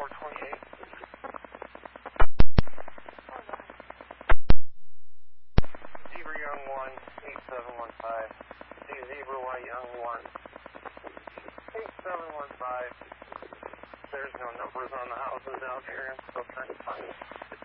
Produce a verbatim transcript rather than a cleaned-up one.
four twenty-eight. Zebra Young one, eight seven one five. Z Zebra Y Young one, eight seven one five. There's no numbers on the houses out here. I'm still trying to find it.